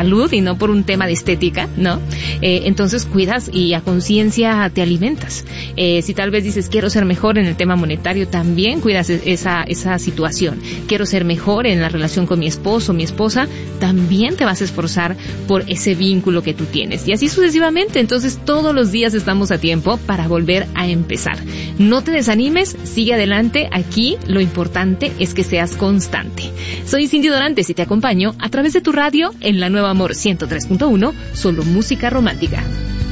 salud y no por un tema de estética, ¿no? Entonces cuidas y a conciencia te alimentas. Si tal vez dices, quiero ser mejor en el tema monetario, también cuidas esa situación. Quiero ser mejor en la relación con mi esposo, mi esposa, también te vas a esforzar por ese vínculo que tú tienes. Y así sucesivamente. Entonces todos los días estamos a tiempo para volver a empezar. No te desanimes, sigue adelante. Aquí lo importante es que seas constante. Soy Cindy Dorantes y te acompaño a través de tu radio en La Nueva Amor 103.1, solo música romántica.